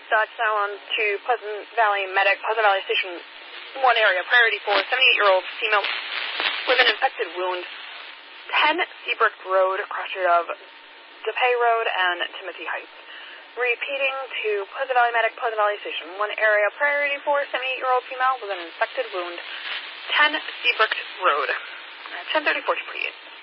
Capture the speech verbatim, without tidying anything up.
dispatch now on to Pleasant Valley Medic, Pleasant Valley Station one area, priority for seventy-eight-year-old female with an infected wound. ten Seabrook Road, cross street of DePay Road and Timothy Heights. Repeating to Pleasant Valley Medic, Pleasant Valley Station one area, priority for seventy-eight-year-old female with an infected wound. ten Seabrook Road. ten thirty-four to forty-eight.